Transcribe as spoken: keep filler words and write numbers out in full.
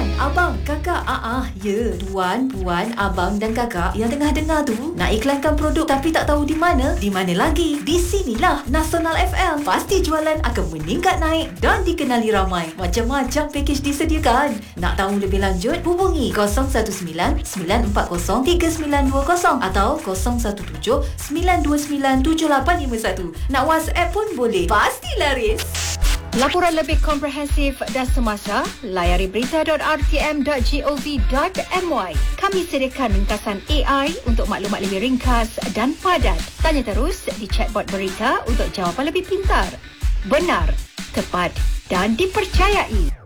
tuan, abang, kakak. Ah, ah, ya. Tuan, puan, abang dan kakak yang tengah dengar tu nak iklankan produk tapi tak tahu di mana? Di mana lagi? Di sinilah Nasional F M. Pasti jualan akan meningkat naik dan dikenali ramai. Macam-macam pakej disediakan. Nak tahu lebih lanjut? Hubungi kosong satu sembilan sembilan empat kosong tiga sembilan dua kosong atau kosong satu tujuh sembilan dua sembilan tujuh lapan lima satu. Nak WhatsApp pun boleh. Pasti laris. Laporan lebih komprehensif dan semasa, layari berita dot r t m dot gov dot m y. Kami sediakan ringkasan A I untuk maklumat lebih ringkas dan padat. Tanya terus di chatbot berita untuk jawapan lebih pintar. Benar, tepat dan dipercayai.